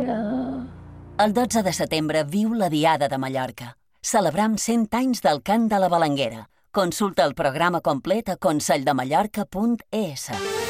El 12 de setembre viu la Diada de Mallorca. Celebram 100 anys del cant de la Balanguera. Consulta el programa complet a conselldemallorca.es.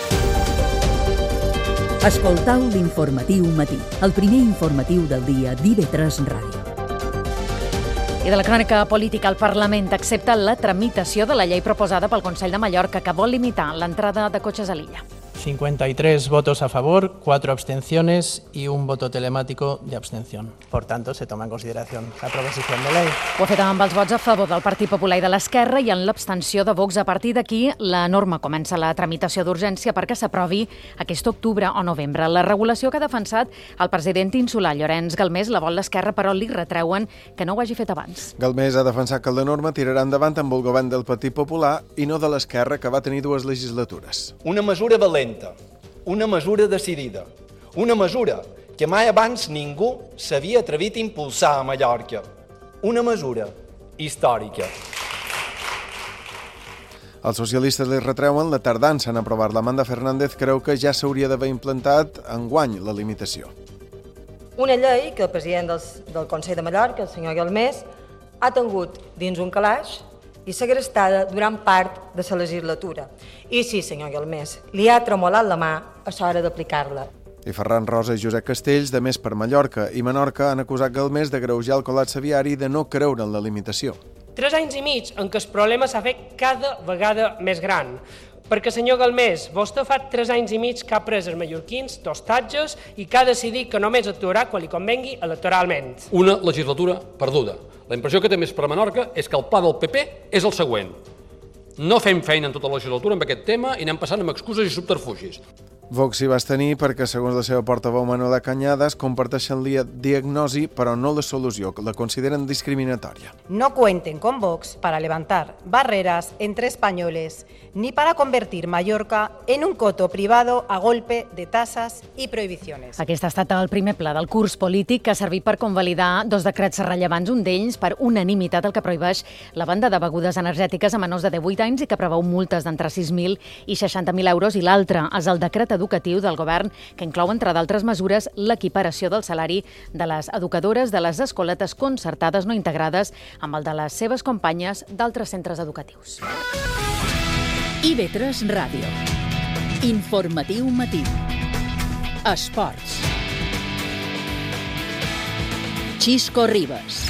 Escoltau l'Informatiu Matí, el primer informatiu del dia d'IV3 Ràdio. I de la crònica política, el Parlament accepta la tramitació de la llei proposada pel Consell de Mallorca que vol limitar l'entrada de cotxes a l'illa. 53 votos a favor, 4 abstenciones y un voto telemático de abstención. Por tanto, se toma en consideración la proposición de ley. Ho ha fet amb els vots a favor del Partit Popular i de l'Esquerra i en l'abstenció de Vox. A partir d'aquí, la norma comença la tramitació d'urgència perquè s'aprovi aquest octubre o novembre. La regulació que ha defensat el president insular Llorenç Galmés la vol l'Esquerra, però li retreuen que no ho hagi fet abans. Galmés ha defensat que la norma tirarà endavant amb el govern del Partit Popular i no de l'Esquerra, que va tenir 2 legislatures. Una mesura valenta, una mesura decidida, una mesura que mai abans ningú s'havia atrevit a impulsar a Mallorca. Una mesura històrica. Els socialistes li retreuen la tardança en aprovar-la. Amanda Fernández creu que ja s'hauria d'haver implantat enguany la limitació. Una llei que el president del Consell de Mallorca, el senyor Galmés, ha tingut dins un calaix i segrestada durant part de la legislatura. I sí, senyor Galmés, li ha tremolat la mà a l'hora d'aplicar-la. I Ferran Rosa i Josep Castells, de Més per Mallorca i Menorca, han acusat Galmés d'agreujar el col·lapse viari i de no creure en la limitació. 3 anys i mig en què el problema s'ha fet cada vegada més gran. Perquè, senyor Galmés, vostè fa 3 anys i mig que ha pres els mallorquins d'hostatges i que ha decidit que només actuarà quan li convengui electoralment. Una legislatura perduda. La impressió que té Més per Menorca és que el pla del PP és el següent. No fem feina en tota la legislatura amb aquest tema i anem passant amb excuses i subterfugis. Vox s'hi va abstenir perquè, segons la seva portaveu Manuela Cañadas, comparteixen la diagnosi però no la solució, que la consideren discriminatòria. No cuenten con Vox para levantar barreras entre españoles ni para convertir Mallorca en un coto privado a golpe de tasas y prohibiciones. Aquest ha estat el primer pla del curs polític que ha servit per convalidar 2 decrets rellevants, un d'ells per unanimitat, el que prohibeix la venda de begudes energètiques a menors de 18 anys i que preveu multes d'entre 6.000 i 60.000 euros, i l'altre és el decret educatiu del govern que inclou, entre d'altres mesures, l'equiparació del salari de les educadores de les escoletes concertades no integrades amb el de les seves companyes d'altres centres educatius. IV3 Ràdio. Informatiu Matí. Esports. Xisco Ribas.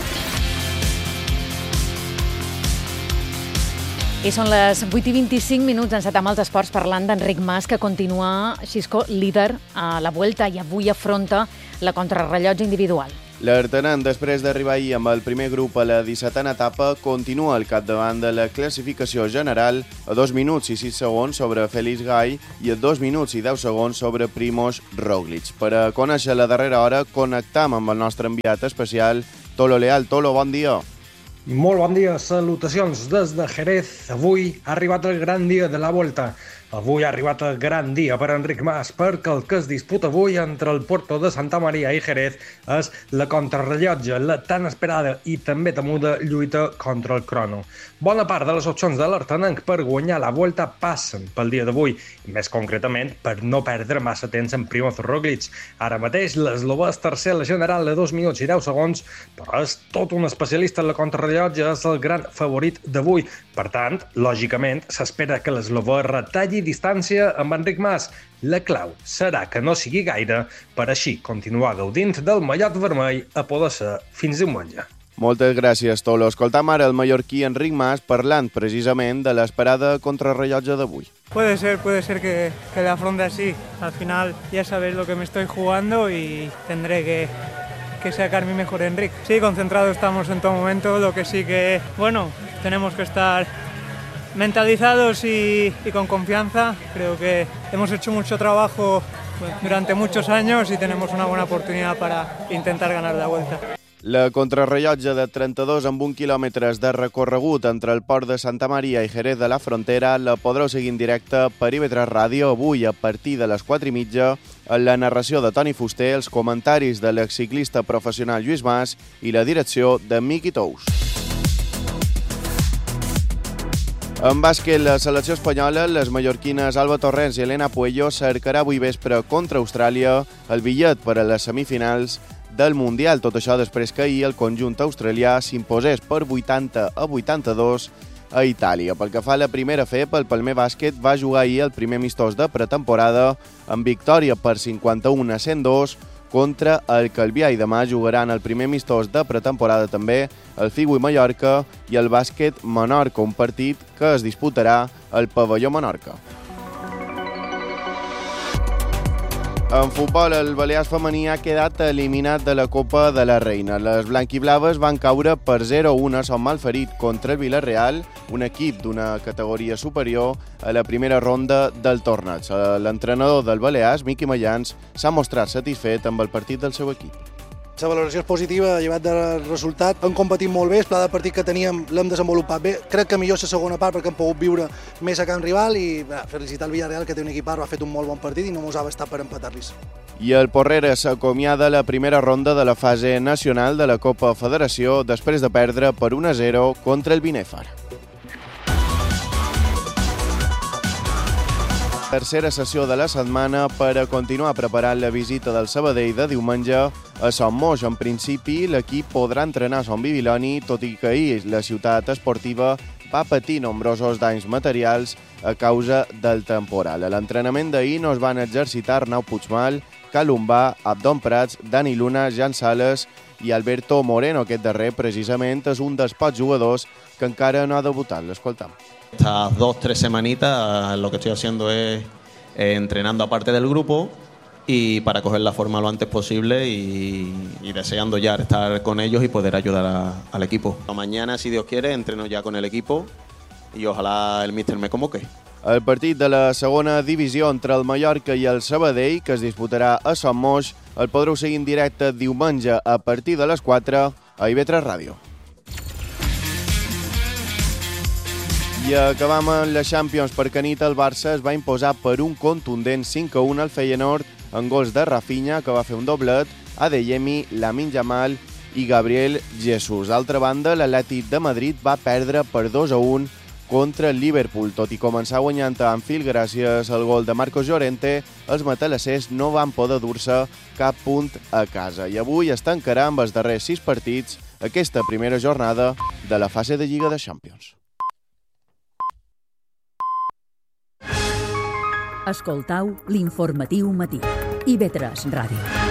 I són les 8:25, encetam els esports parlant d'Enric Mas, que continua, Xisco, líder a la Vuelta i avui afronta la contrarrellotge individual. L'artenant, després d'arribar ahir amb el primer grup a la 17a etapa, continua al capdavant de la classificació general a 2 minuts i 6 segons sobre Félix Gay i a 2 minuts i 10 segons sobre Primož Roglič. Per a conèixer la darrera hora, connectam amb el nostre enviat especial, Tolo Leal. Tolo, bon dia. Molt bon dia, salutacions des de Jerez. Avui ha arribat el gran dia de la Volta. Avui ha arribat el gran dia per Enric Mas, perquè el que es disputa avui entre el Porto de Santa Maria i Jerez és la contrarrellotge, la tan esperada i també temuda lluita contra el crono. Bona part de les opcions de l'artenenc per guanyar la Volta passen pel dia d'avui, i més concretament per no perdre massa temps en Primož Roglič. Ara mateix l'eslovè és tercer a la general a 2 minuts i 10 segons, però és tot un especialista en la contrarrellotge, és el gran favorit d'avui. Per tant, lògicament, s'espera que l'eslovè retalli distància amb Enric Mas. La clau serà que no sigui gaire per així continuar gaudint del mallot vermell a poder ser fins diumenge. Moltes gràcies, Tolo. Escoltam ara el mallorquí Enric Mas parlant precisament de l'esperada contrarrellotge d'avui. Puede ser que la afronte así. Al final ya sabéis lo que me estoy jugando y tendré que sacar mi mejor Enric. Sí, concentrados estamos en todo momento, lo que sí que, bueno, tenemos que estar mentalizados y con confianza. Creo que hemos hecho mucho trabajo durante muchos años y tenemos una buena oportunidad para intentar ganar la Vuelta. La contrarrellotge de 32 amb 1 quilòmetres de recorregut entre el port de Santa Maria i Jerez de la Frontera la podreu seguir en directe per IV3 Ràdio avui a partir de les 4:30 amb la narració de Toni Fuster, els comentaris de l'exciclista professional Lluís Mas i la direcció de Miqui Tous. En bàsquet, la selecció espanyola, les mallorquines Alba Torrens i Elena Puello cercarà avui vespre contra Austràlia el bitllet per a les semifinals del Mundial. Tot això després que ahir el conjunt australià s'imposés per 80-82 a Itàlia. Pel que fa a la primera FEP, el Palmer Bàsquet va jugar ahir el primer amistós de pretemporada amb victòria per 51-102 contra el Calvià i demà jugaran el primer amistós de pretemporada també el Figui Mallorca i el Bàsquet Menorca, un partit que es disputarà al pavelló Menorca. En futbol, el Balears femení ha quedat eliminat de la Copa de la Reina. Les blanquiblaves van caure per 0-1 a Son Malferit contra el Villarreal, un equip d'una categoria superior a la primera ronda del torneig. L'entrenador del Balears, Miqui Mayans, s'ha mostrat satisfet amb el partit del seu equip. La valoració és positiva, llevat del resultat. Hem competit molt bé, el pla de partit que teníem l'hem desenvolupat bé. Crec que millor la segona part perquè hem pogut viure més a camp rival i felicitar el Villarreal, que té un equipar, ha fet un molt bon partit i no mos ha bastat per empatar-los. I el Porrera s'acomiada la primera ronda de la fase nacional de la Copa Federació després de perdre per 1-0 contra el Binèfar. Tercera sessió de la setmana per a continuar preparant la visita del Sabadell de diumenge a Son Moix. En principi, l'equip podrà entrenar a Son Bibiloni, tot i que ahir la ciutat esportiva va patir nombrosos danys materials a causa del temporal. A l'entrenament d'ahir no es van exercitar Arnau Puigmal, Calumbà, Abdon Prats, Dani Luna, Jan Sales i Alberto Moreno. Aquest darrer, precisament, és un dels pocs jugadors que encara no ha debutat. L'escoltam. Estas 2-3 semanitas lo que estoy haciendo es entrenando aparte del grupo y para coger la forma lo antes posible y deseando ya estar con ellos y poder ayudar al equipo. Mañana, si Dios quiere, entreno ya con el equipo y ojalá el míster me convoque. El partit de la segona divisió entre el Mallorca i el Sabadell, que es disputarà a Son Moix, el podreu seguir en directe diumenge a partir de les 4 a IB3 Ràdio. I acabam amb la Champions perquè anit el Barça es va imposar per un contundent 5-1 al Feyenoord en gols de Rafinha, que va fer un doblet, Adeyemi, Lamine Yamal i Gabriel Jesús. D'altra banda, l'Atlètic de Madrid va perdre per 2-1 contra el Liverpool. Tot i començar guanyant a Anfield gràcies al gol de Marcos Llorente, els matalassers no van poder dur-se cap punt a casa. I avui es tancarà amb els darrers 6 partits aquesta primera jornada de la fase de Lliga de Champions. Escoltau l'informatiu matí. IB3 Ràdio.